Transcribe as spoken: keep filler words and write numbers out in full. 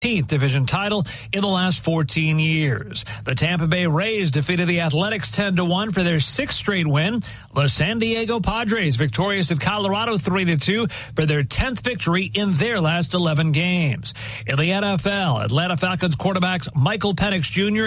fifteenth division title in the last fourteen years. The Tampa Bay Rays defeated the Athletics ten to one for their sixth straight win. The San Diego Padres victorious at Colorado three to two for their tenth victory in their last eleven games. In the N F L, Atlanta Falcons quarterbacks Michael Penix Junior